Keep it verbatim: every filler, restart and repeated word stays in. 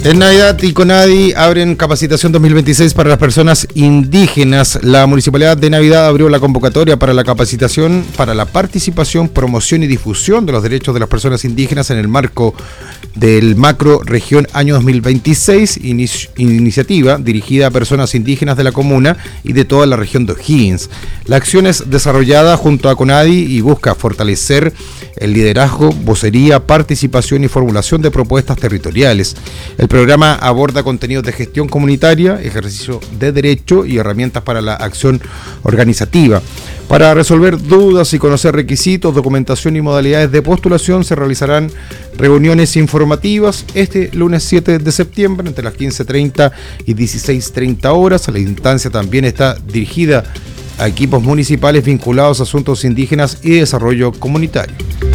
En Navidad y Conadi abren capacitación dos mil veintiséis para las personas indígenas. La Municipalidad de Navidad abrió la convocatoria para la capacitación para la participación, promoción y difusión de los derechos de las personas indígenas en el marco del Macro Región Año dos mil veintiséis, inici- iniciativa dirigida a personas indígenas de la comuna y de toda la región de O'Higgins. La acción es desarrollada junto a Conadi y busca fortalecer el liderazgo, vocería, participación y formulación de propuestas territoriales. El programa aborda contenidos de gestión comunitaria, ejercicio de derecho y herramientas para la acción organizativa. Para resolver dudas y conocer requisitos, documentación y modalidades de postulación, se realizarán reuniones informativas este lunes siete de septiembre entre las quince treinta y dieciséis treinta horas. La instancia también está dirigida a equipos municipales vinculados a asuntos indígenas y desarrollo comunitario.